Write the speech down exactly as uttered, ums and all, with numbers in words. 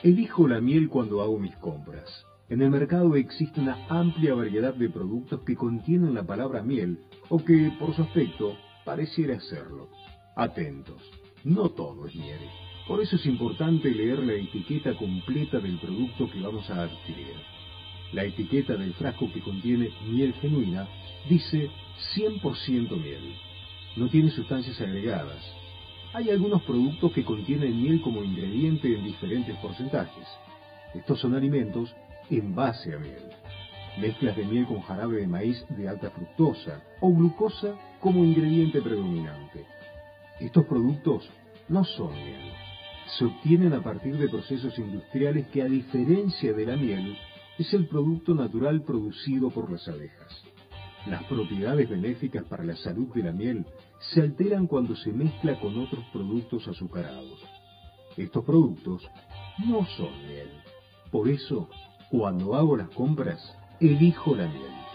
Elijo la miel cuando hago mis compras. En el mercado existe una amplia variedad de productos que contienen la palabra miel o que, por su aspecto, pareciera serlo. Atentos, no todo es miel. Por eso es importante leer la etiqueta completa del producto que vamos a adquirir. La etiqueta del frasco que contiene miel genuina dice cien por ciento miel. No tiene sustancias agregadas. Hay algunos productos que contienen miel como ingrediente en diferentes porcentajes. Estos son alimentos en base a miel. Mezclas de miel con jarabe de maíz de alta fructosa o glucosa como ingrediente predominante. Estos productos no son miel. Se obtienen a partir de procesos industriales que, a diferencia de la miel, es el producto natural producido por las abejas. Las propiedades benéficas para la salud de la miel se alteran cuando se mezcla con otros productos azucarados. Estos productos no son miel. Por eso, cuando hago las compras, elijo la miel.